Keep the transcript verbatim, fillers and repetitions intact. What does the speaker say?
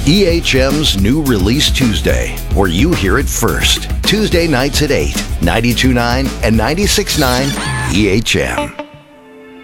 E H M's New Release Tuesday, where you hear it first. Tuesday nights at eight, ninety-two point nine and ninety-six point nine E H M.